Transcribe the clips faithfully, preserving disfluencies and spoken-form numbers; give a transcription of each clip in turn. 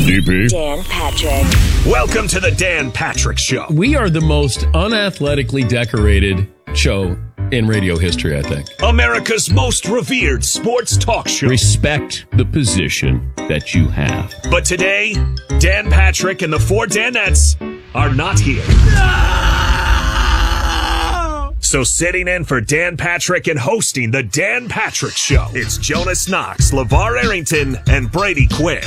D P. Dan Patrick. Welcome to the Dan Patrick Show. We are the most unathletically decorated show in radio history, I think. America's most revered sports talk show. Respect the position that you have. But today, Dan Patrick and the four Danettes are not here. No! So sitting in for Dan Patrick and hosting the Dan Patrick Show, it's Jonas Knox, LeVar Arrington, and Brady Quinn.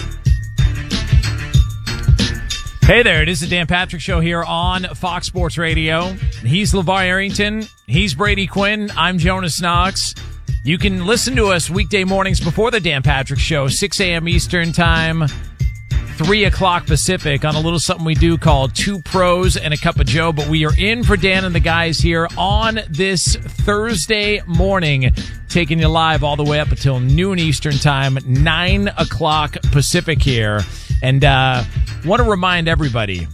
Hey there, it is the Dan Patrick Show here on Fox Sports Radio. He's LeVar Arrington. He's Brady Quinn. I'm Jonas Knox. You can listen to us weekday mornings before the Dan Patrick Show, six a.m. Eastern Time, three o'clock Pacific, on a little something we do called Two Pros and a Cup of Joe. But we are in for Dan and the guys here on this Thursday morning, taking you live all the way up until noon Eastern Time, nine o'clock Pacific here. And uh want to remind everybody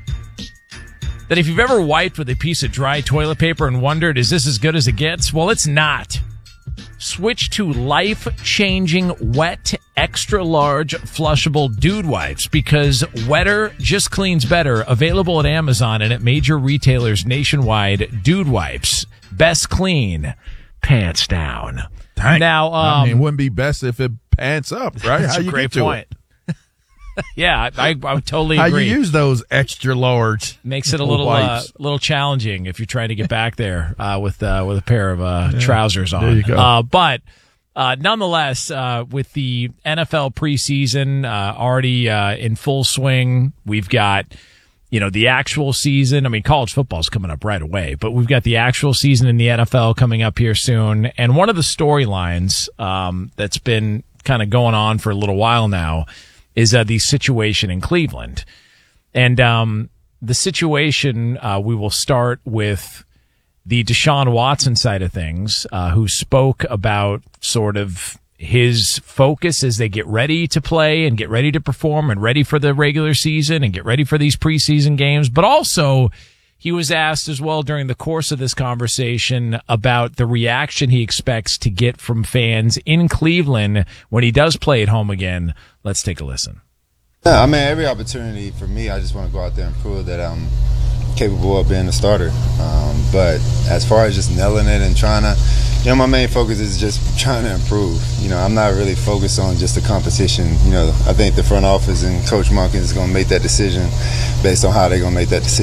that if you've ever wiped with a piece of dry toilet paper and wondered, is this as good as it gets? Well, it's not. Switch to life-changing wet, extra-large, flushable dude wipes, because wetter just cleans better. Available at Amazon and at major retailers nationwide. Dude wipes. Best clean. Pants down. Dang. Now, um, I mean, it wouldn't be best if it pants up, right? That's How a you great get to point. It? Yeah, I, I, I would totally How agree. you use those extra large Makes it a little uh, wipes. little challenging if you're trying to get back there uh, with uh, with a pair of uh, yeah, trousers on. There you go. Uh, but uh, nonetheless, uh, with the N F L preseason uh, already uh, in full swing, we've got you know the actual season. I mean, college football's coming up right away, but we've got the actual season in the N F L coming up here soon. And one of the storylines um, that's been kind of going on for a little while now is uh, the situation in Cleveland. And um, the situation, uh, we will start with the Deshaun Watson side of things, uh, who spoke about sort of his focus as they get ready to play and get ready to perform and ready for the regular season and get ready for these preseason games. But also, he was asked as well during the course of this conversation about the reaction he expects to get from fans in Cleveland when he does play at home again. Let's take a listen. Yeah, I mean, every opportunity for me, I just want to go out there and prove that I'm capable of being a starter. Um, but as far as just nailing it and trying to, you know, my main focus is just trying to improve. You know, I'm not really focused on just the competition. You know, I think the front office and Coach Monken is going to make that decision based on how they're going to make that decision.